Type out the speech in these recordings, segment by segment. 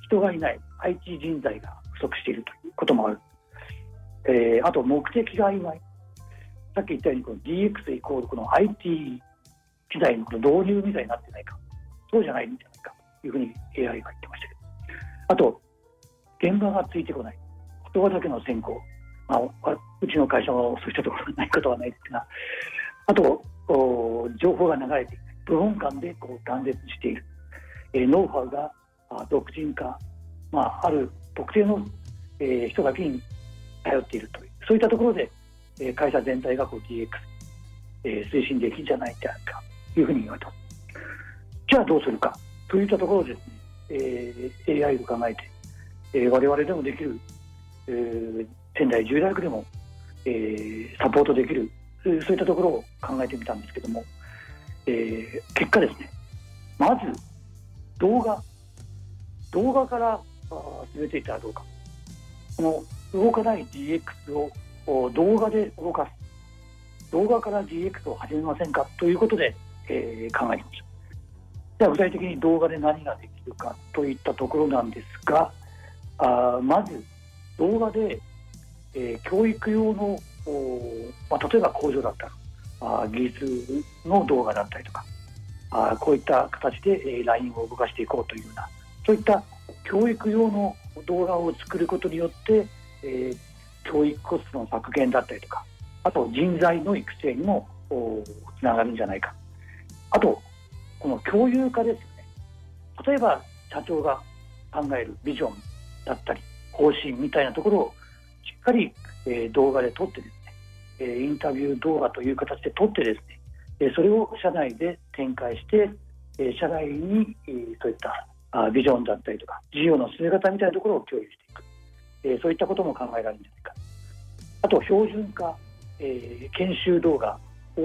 人がいない IT 人材が不足しているということもある。あと目的が曖昧。さっき言ったようにこの DX イコールこの IT 機材のこの導入みたいになってないか、そうじゃないんじゃないかというふうに AI が言ってましたけど、あと現場がついてこない、言葉だけの先行、うちの会社もそういったところがないことはないですが、あと情報が流れていない、部門間でこう断絶している、ノウハウが独自化、ある特定の、人だけに頼っているという、そういったところで、会社全体がこう DX、推進できるんじゃないかというふうに言われた。じゃあどうするかといったところでですね、AI を考えて、我々でもできる、仙台10大学でも、サポートできる、そういったところを考えてみたんですけども、結果ですね、まず動画から進めていったらどうか、この動かない DX を動画で動かす、動画から DX を始めませんかということで、考えました。じゃあ具体的に動画で何ができるかといったところなんですが、まず動画で、教育用の例えば工場だったら技術の動画だったりとか、こういった形で LINE を動かしていこうというような、そういった教育用の動画を作ることによって、教育コストの削減だったりとか、あと人材の育成にもつながるんじゃないか。あとこの共有化ですよね。例えば社長が考えるビジョンだったり方針みたいなところをしっかり、動画で撮ってですね、インタビュー動画という形で撮ってですね、それを社内で展開して、社内に、そういったビジョンだったりとか事業の進め方みたいなところを共有していく、そういったことも考えられるんじゃないか。あと標準化、研修動画、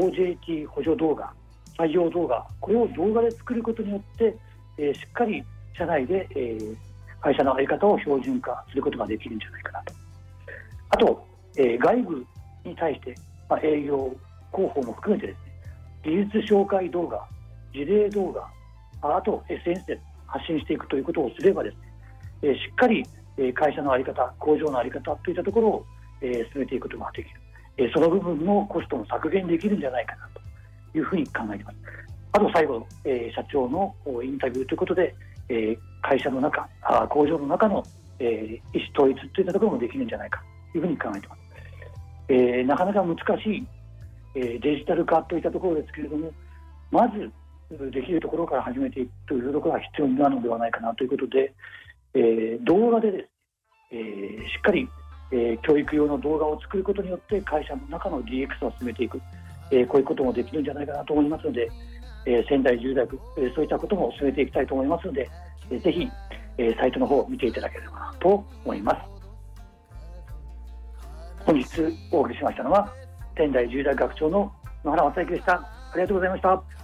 OJT 補助動画、採用動画、これを動画で作ることによって、しっかり社内で、会社の在り方を標準化することができるんじゃないかなと。あと、外部に対して、営業広報も含めてですね、技術紹介動画、事例動画、あと SNS で発信していくということをすればですね、しっかり会社の在り方、工場の在り方といったところを進めていくことができる、その部分のコストも削減できるんじゃないかなというふうに考えています。あと最後、社長のインタビューということで、会社の中、工場の中の、意思統一といったところもできるんじゃないかというふうに考えています。なかなか難しい、デジタル化といったところですけれども、まずできるところから始めていくというところが必要なのではないかなということで、動画でですね、しっかり、教育用の動画を作ることによって会社の中の DX を進めていく、こういうこともできるんじゃないかなと思いますので、仙台10大学、そういったことも進めていきたいと思いますので、ぜひ、サイトの方を見ていただければなと思います。本日お送りしましたのは仙台10大学長の野原正幸でした。ありがとうございました。